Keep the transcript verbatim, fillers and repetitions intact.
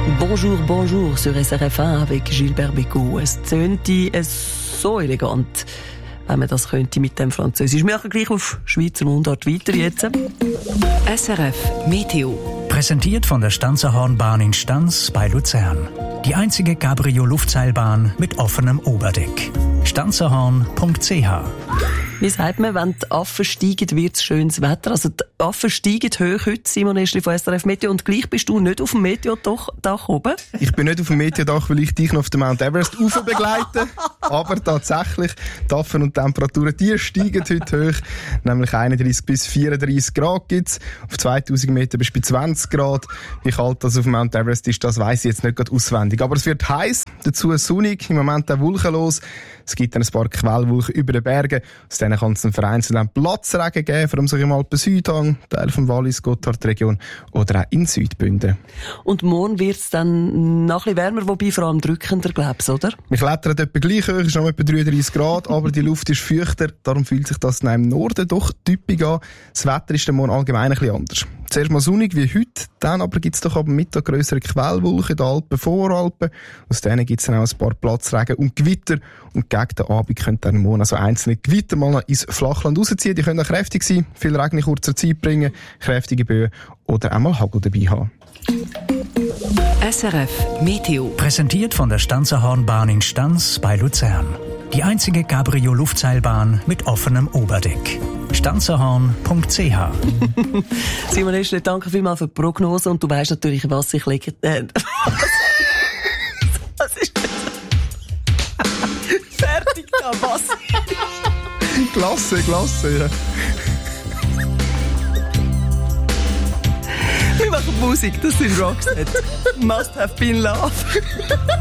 Bonjour, bonjour sur S R F eins avec Gilbert Bécaud. Es tönte so elegant, wenn man das könnte mit dem Französisch. Wir machen gleich auf Schweizer Mundart weiter jetzt. S R F Meteo. Präsentiert von der Stanzerhornbahn in Stanz bei Luzern. Die einzige Cabrio-Luftseilbahn mit offenem Oberdeck. stanzerhorn punkt c h. Wie sagt man, wenn die Affen steigen, wird es schönes Wetter? Also die Affen steigen hoch heute, Simon Eschli von S R F Meteo, und gleich bist du nicht auf dem Meteodach oben? Ich bin nicht auf dem Meteodach, weil ich dich noch auf den Mount Everest rauf begleite. Aber tatsächlich, die Affen und die Temperaturen, die steigen heute hoch. Nämlich einunddreissig bis vierunddreissig Grad gibt's. Auf zweitausend Meter bis bei zwanzig Grad. Wie kalt das auf dem Mount Everest ist, das weiss ich jetzt nicht gerade auswendig. Aber es wird heiß, dazu sonnig, im Moment auch wolkenlos. Es gibt dann ein paar Quellwolken über den Bergen. Aus denen kann es einen vereinzelten Platzregen geben, vor allem so im Alpen-Südhang, Teil vom Wallis, Gotthard-Region oder auch in Südbünden. Und morgen wird es dann noch ein bisschen wärmer, wobei vor allem drückender, glaubst du, oder? Wir klettern etwa gleich hoch, es ist noch etwa dreiunddreissig Grad, aber die Luft ist feuchter, darum fühlt sich das dann im Norden doch typisch an. Das Wetter ist dann morgen allgemein ein bisschen anders. Zuerst mal sonnig wie heute, dann aber gibt es doch am Mittag grössere Quellwolken in den Alpen, Voralpen. Aus denen gibt es dann auch ein paar Platzregen und Gewitter. Und gegen den Abend können dann morgen also einzelne Gewitter mal noch ins Flachland rausziehen. Die können auch kräftig sein, viel Regen in kurzer Zeit bringen, kräftige Böen oder auch mal Hagel dabei haben. S R F Meteo. Präsentiert von der Stanzerhornbahn in Stanz bei Luzern. Die einzige Cabrio-Luftseilbahn mit offenem Oberdeck. stanzerhorn punkt c h. Simon Eschli, danke vielmals für die Prognose, und du weißt natürlich, was ich lege. Äh, was ist das? Fertig da, was? Klasse, klasse, ja. Wir machen Musik, das sind Roxette. Must have been love.